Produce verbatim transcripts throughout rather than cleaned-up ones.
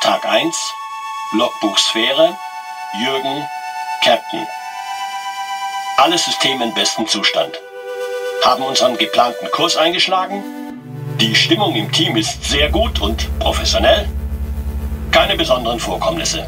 Tag eins, Logbuch Sphäre, Jürgen, Captain. Alle Systeme in bestem Zustand. Haben unseren geplanten Kurs eingeschlagen. Die Stimmung im Team ist sehr gut und professionell. Keine besonderen Vorkommnisse.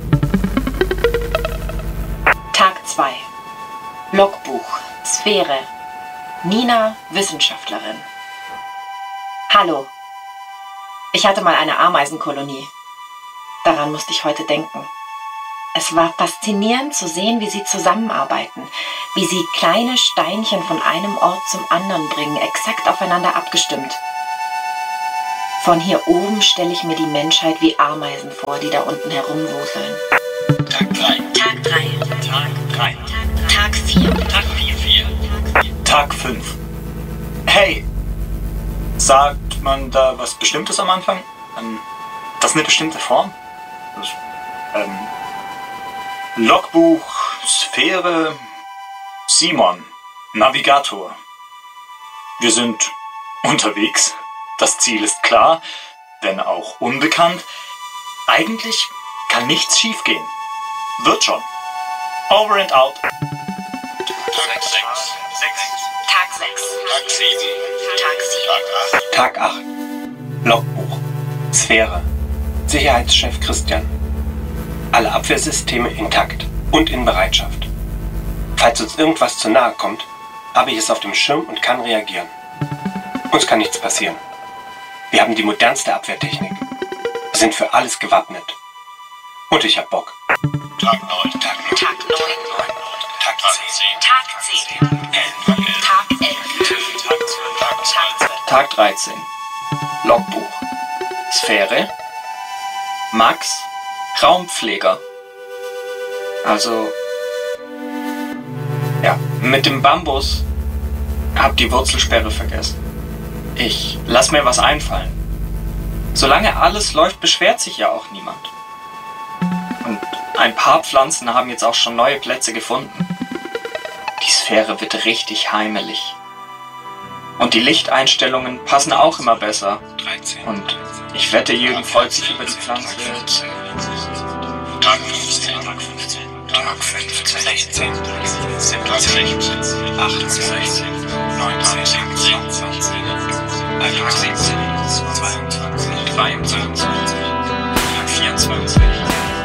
Tag zwei. Logbuch Sphäre. Nina, Wissenschaftlerin. Hallo. Ich hatte mal eine Ameisenkolonie. Daran musste ich heute denken. Es war faszinierend zu sehen, wie sie zusammenarbeiten, wie sie kleine Steinchen von einem Ort zum anderen bringen, exakt aufeinander abgestimmt. Von hier oben stelle ich mir die Menschheit wie Ameisen vor, die da unten herumwuseln. Tag drei. Tag drei. Tag drei. Tag vier. Tag vier. vier. Tag fünf. Hey, sagt man da was Bestimmtes am Anfang? Ähm, das ist eine bestimmte Form? Das, ähm, Logbuch, Sphäre, Simon, Navigator. Wir sind unterwegs. Das Ziel ist klar, wenn auch unbekannt. Eigentlich kann nichts schiefgehen. Wird schon. Over and out. Tag sechs. Tag sechs. Tag sieben. Tag sieben. Tag acht. Tag acht. Logbuch. Sphäre. Sicherheitschef Christian. Alle Abwehrsysteme intakt und in Bereitschaft. Falls uns irgendwas zu nahe kommt, habe ich es auf dem Schirm und kann reagieren. Uns kann nichts passieren. Wir haben die modernste Abwehrtechnik. Wir sind für alles gewappnet. Und ich hab Bock. Tag neun. Tag neun. Tag neun. Tag zehn. Tag zehn. Tag elf. Tag zwölf. Tag zwölf. Tag dreizehn. Logbuch. Sphäre. Max. Raumpfleger. Also, ja, mit dem Bambus hab die Wurzelsperre vergessen. Ich lass mir was einfallen. Solange alles läuft, beschwert sich ja auch niemand. Und ein paar Pflanzen haben jetzt auch schon neue Plätze gefunden. Die Sphäre wird richtig heimelig. Und die Lichteinstellungen passen auch immer besser. dreizehn. Und ich wette, Jürgen freut sich über die Pflanze. Tag fünfzehn. Tag fünfzehn. Tag fünfzehn. sechzehn. siebzehn. achtzehn. neunzehn. zwanzig. Tag siebzehn. zweiundzwanzig. dreiundzwanzig. Tag vierundzwanzig.